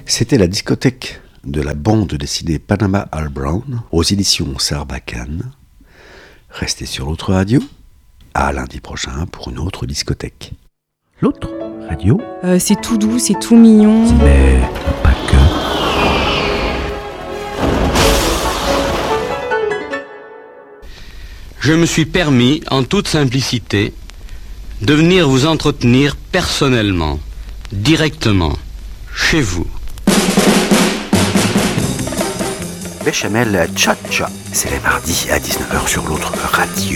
C'était la discothèque de la bande dessinée Panama Al Brown aux éditions Sarbacane. Restez sur l'autre radio. À lundi prochain pour une autre discothèque. L'autre radio c'est tout doux, c'est tout mignon. Mais pas que. Je me suis permis, en toute simplicité, de venir vous entretenir personnellement, directement, chez vous. Béchamel Tcha-Tcha, c'est les mardis à 19h sur l'autre radio.